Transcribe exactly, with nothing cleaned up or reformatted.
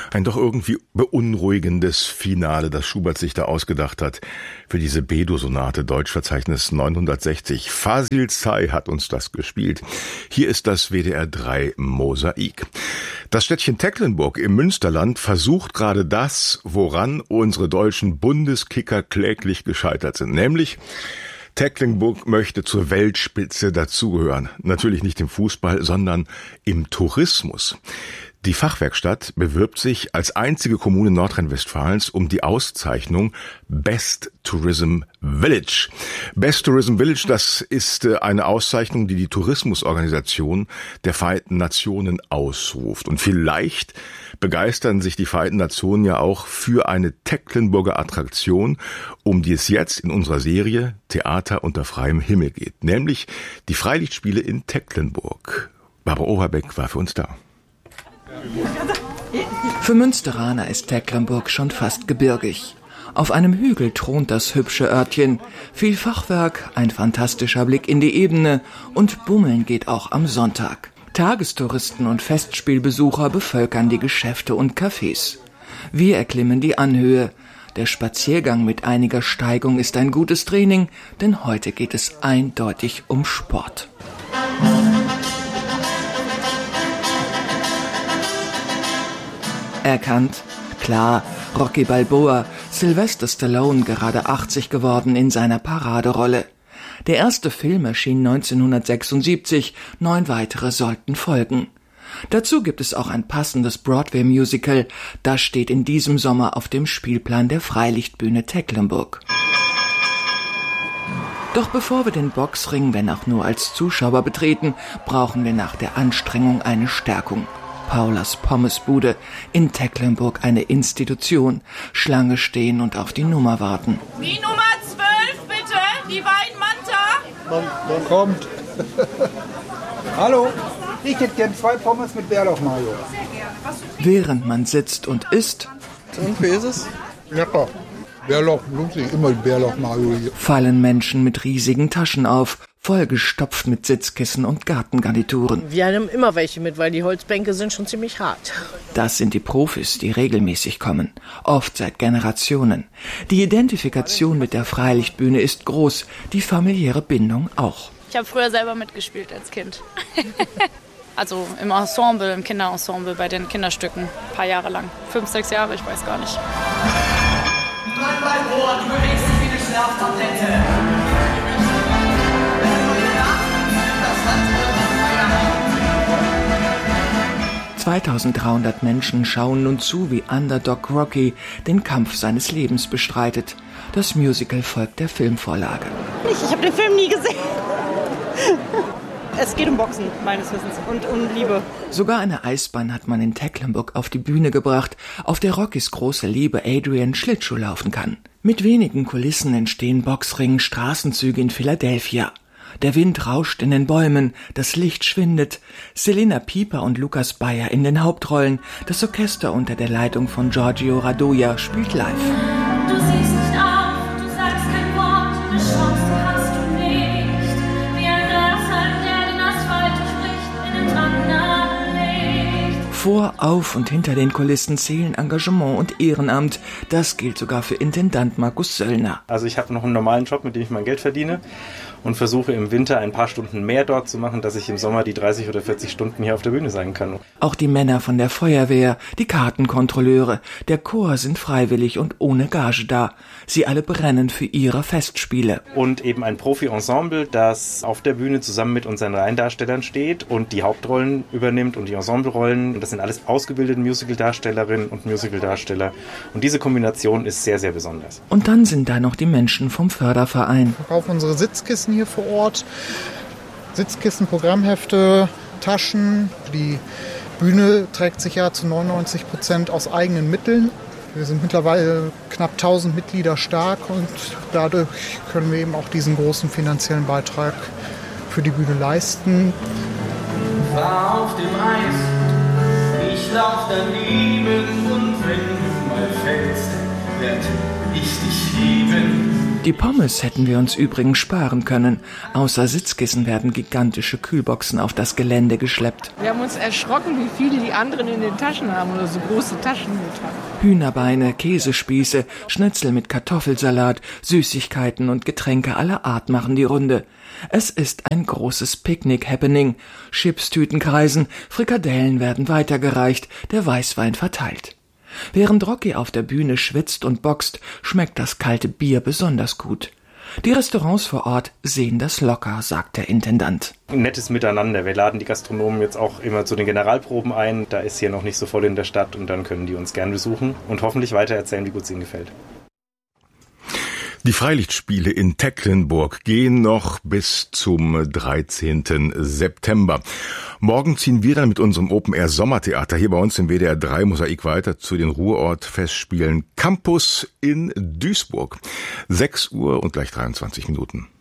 Ein doch irgendwie beunruhigendes Finale, das Schubert sich da ausgedacht hat für diese B-Dur-Sonate, Deutschverzeichnis neunhundertsechzig. Fasil Say hat uns das gespielt. Hier ist das W D R drei Mosaik. Das Städtchen Tecklenburg im Münsterland versucht gerade das, woran unsere deutschen Bundeskicker kläglich gescheitert sind, nämlich Tecklenburg möchte zur Weltspitze dazugehören. Natürlich nicht im Fußball, sondern im Tourismus. Die Fachwerkstatt bewirbt sich als einzige Kommune Nordrhein-Westfalens um die Auszeichnung Best Tourism Village. Best Tourism Village, das ist eine Auszeichnung, die die Tourismusorganisation der Vereinten Nationen ausruft. Und vielleicht begeistern sich die Vereinten Nationen ja auch für eine Tecklenburger Attraktion, um die es jetzt in unserer Serie Theater unter freiem Himmel geht, nämlich die Freilichtspiele in Tecklenburg. Barbara Overbeck war für uns da. Für Münsteraner ist Tecklenburg schon fast gebirgig. Auf einem Hügel thront das hübsche Örtchen. Viel Fachwerk, ein fantastischer Blick in die Ebene und Bummeln geht auch am Sonntag. Tagestouristen und Festspielbesucher bevölkern die Geschäfte und Cafés. Wir erklimmen die Anhöhe. Der Spaziergang mit einiger Steigung ist ein gutes Training, denn heute geht es eindeutig um Sport. Erkannt? Klar, Rocky Balboa, Sylvester Stallone, gerade achtzig geworden in seiner Paraderolle. Der erste Film erschien neunzehnhundertsechsundsiebzig, neun weitere sollten folgen. Dazu gibt es auch ein passendes Broadway-Musical, das steht in diesem Sommer auf dem Spielplan der Freilichtbühne Tecklenburg. Doch bevor wir den Boxring, wenn auch nur als Zuschauer betreten, brauchen wir nach der Anstrengung eine Stärkung. Paulas Pommesbude, in Tecklenburg eine Institution, Schlange stehen und auf die Nummer warten. Die Nummer zwölf, bitte, die beiden Manta. Man, man kommt. Hallo, ich hätte gern zwei Pommes mit Bärlauchmayo. Während man sitzt und isst, und wie ist es? Lecker. Bärlauch, lustig, immer Bärlauchmayo hier. Fallen Menschen mit riesigen Taschen auf, vollgestopft mit Sitzkissen und Gartengarnituren. Wir haben immer welche mit, weil die Holzbänke sind schon ziemlich hart. Das sind die Profis, die regelmäßig kommen, oft seit Generationen. Die Identifikation mit der Freilichtbühne ist groß, die familiäre Bindung auch. Ich habe früher selber mitgespielt als Kind. Also im Ensemble, im Kinderensemble, bei den Kinderstücken, ein paar Jahre lang. Fünf, sechs Jahre, ich weiß gar nicht. Bleib bei Ohr, du bewegst dich wie eine Schlaftablette. zweitausenddreihundert Menschen schauen nun zu, wie Underdog Rocky den Kampf seines Lebens bestreitet. Das Musical folgt der Filmvorlage. Ich, ich habe den Film nie gesehen. Es geht um Boxen, meines Wissens, und um Liebe. Sogar eine Eisbahn hat man in Tecklenburg auf die Bühne gebracht, auf der Rockys große Liebe Adrian Schlittschuh laufen kann. Mit wenigen Kulissen entstehen Boxringen, Straßenzüge in Philadelphia. Der Wind rauscht in den Bäumen, das Licht schwindet. Selina Pieper und Lukas Bayer in den Hauptrollen. Das Orchester unter der Leitung von Giorgio Radoja spielt live. Du siehst nicht auf, du sagst kein Wort, eine Chance hast du nicht. Wie ein Grashalm, der den Asphalt spricht, in den Brand nahelegt. Vor, auf und hinter den Kulissen zählen Engagement und Ehrenamt. Das gilt sogar für Intendant Markus Söllner. Also ich habe noch einen normalen Job, mit dem ich mein Geld verdiene. Und versuche im Winter ein paar Stunden mehr dort zu machen, dass ich im Sommer die dreißig oder vierzig Stunden hier auf der Bühne sein kann. Auch die Männer von der Feuerwehr, die Kartenkontrolleure, der Chor sind freiwillig und ohne Gage da. Sie alle brennen für ihre Festspiele. Und eben ein Profi-Ensemble, das auf der Bühne zusammen mit unseren Laiendarstellern steht und die Hauptrollen übernimmt und die Ensemblerollen. Und das sind alles ausgebildete Musicaldarstellerinnen und Musicaldarsteller. Und diese Kombination ist sehr, sehr besonders. Und dann sind da noch die Menschen vom Förderverein. Wir verkaufen unsere Sitzkissen hier vor Ort. Sitzkissen, Programmhefte, Taschen. Die Bühne trägt sich ja zu neunundneunzig Prozent aus eigenen Mitteln. Wir sind mittlerweile knapp tausend Mitglieder stark und dadurch können wir eben auch diesen großen finanziellen Beitrag für die Bühne leisten. War auf dem Eis, ich lauf daneben und wenn du mal fällst, werd ich dich lieben. Die Die Pommes hätten wir uns übrigens sparen können. Außer Sitzkissen werden gigantische Kühlboxen auf das Gelände geschleppt. Wir haben uns erschrocken, wie viele die anderen in den Taschen haben oder so große Taschen mit haben. Hühnerbeine, Käsespieße, Schnitzel mit Kartoffelsalat, Süßigkeiten und Getränke aller Art machen die Runde. Es ist ein großes Picknick-Happening. Chipstüten kreisen, Frikadellen werden weitergereicht, der Weißwein verteilt. Während Rocky auf der Bühne schwitzt und boxt, schmeckt das kalte Bier besonders gut. Die Restaurants vor Ort sehen das locker, sagt der Intendant. Ein nettes Miteinander. Wir laden die Gastronomen jetzt auch immer zu den Generalproben ein. Da ist hier noch nicht so voll in der Stadt und dann können die uns gern besuchen und hoffentlich weiter erzählen, wie gut es ihnen gefällt. Die Freilichtspiele in Tecklenburg gehen noch bis zum dreizehnten September. Morgen ziehen wir dann mit unserem Open-Air-Sommertheater hier bei uns im W D R drei Mosaik weiter zu den Ruhrort-Festspielen Campus in Duisburg. sechs Uhr und gleich dreiundzwanzig Minuten.